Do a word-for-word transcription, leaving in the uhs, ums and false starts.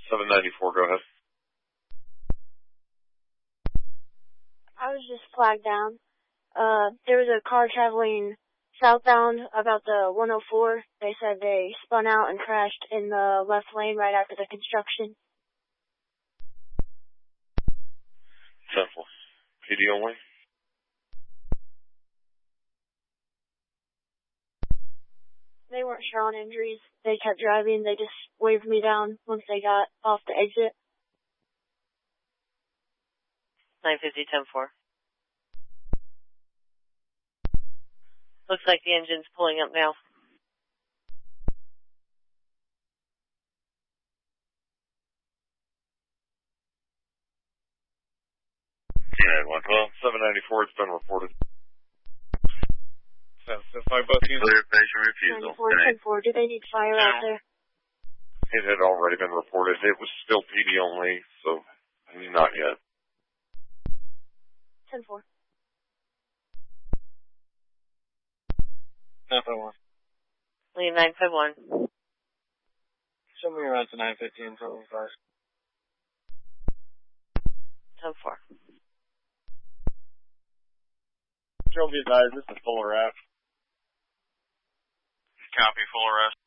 seven ninety-four, go ahead. I was just flagged down. Uh, there was a car traveling southbound about the one oh four. They said they spun out and crashed in the left lane right after the construction. Central. P D only? They weren't sure on injuries. They kept driving. They just waved me down once they got off the exit. nine fifty, ten four. Looks like the engine's pulling up now. Yeah, well, seven ninety-four, it's been reported. So, so five both units. Clear patient refusal. ninety-four, ten four, do they need fire yeah. out there? It had already been reported. It was still P D only, so not yet. ten four. nine five one. Leave nine five one. Show me around to nine fifteen, total five. ten four. Joe, be advised, this is full arrest. Copy, full arrest.